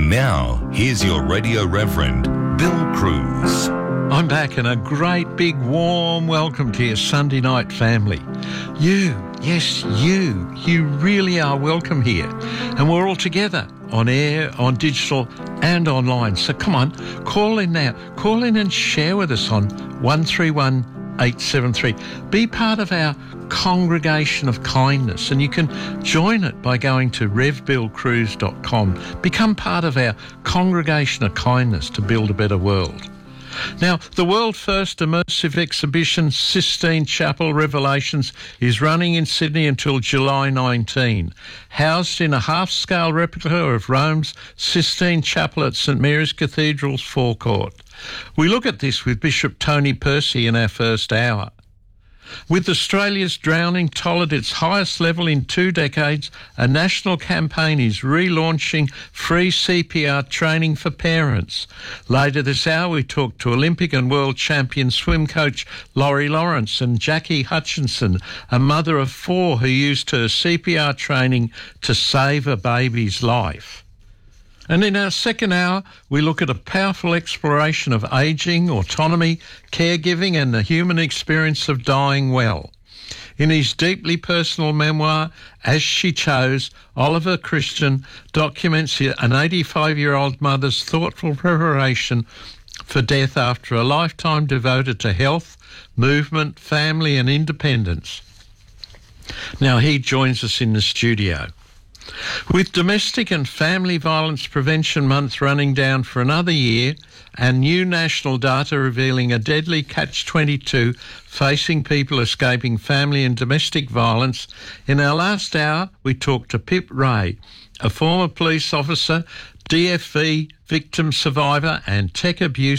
Now, here's your Radio Reverend, Bill Cruz. I'm back, and a great big warm welcome to your Sunday night family. You really are welcome here. And we're all together on air, on digital and online. So come on, call in now. Call in and share with us on 131 873. Be part of our Congregation of Kindness, and you can join it by going to revbillcruz.com. Become part of our Congregation of Kindness to build a better world. Now, the world first immersive exhibition, Sistine Chapel Revelations, is running in Sydney until July 19. Housed in a half-scale replica of Rome's Sistine Chapel at St Mary's Cathedral's forecourt. We look at this with Bishop Tony Percy in our first hour. With Australia's drowning toll at its highest level in 2 decades, a national campaign is relaunching free CPR training for parents. Later this hour, we talk to Olympic and world champion swim coach Laurie Lawrence and Jackie Hutchinson, a mother of 4 who used her CPR training to save a baby's life. And in our second hour, we look at a powerful exploration of ageing, autonomy, caregiving and the human experience of dying well. In his deeply personal memoir, As She Chose, Oliver Christian documents an 85-year-old mother's thoughtful preparation for death after a lifetime devoted to health, movement, family and independence. Now he joins us in the studio. With Domestic and Family Violence Prevention Month running down for another year and new national data revealing a deadly catch-22 facing people escaping family and domestic violence, in our last hour we talked to Pip Ray, a former police officer, DFV victim survivor and tech abuse